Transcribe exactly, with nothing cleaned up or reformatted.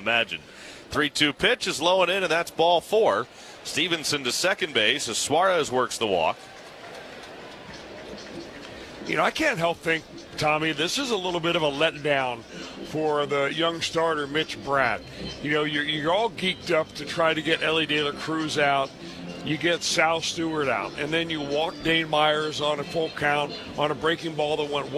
imagine. three two pitch is low and in, and that's ball four. Stevenson to second base as Suarez works the walk. You know, I can't help think, Tommy, this is a little bit of a letdown for the young starter, Mitch Bratt. You know, you're, you're all geeked up to try to get Ellie De La Cruz out. You get Sal Stewart out, and then you walk Dane Myers on a full count on a breaking ball that went